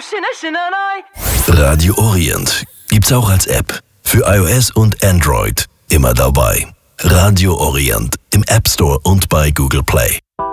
Radio Orient gibt's auch als App. Für iOS und Android. Immer dabei. Radio Orient im App Store und bei Google Play.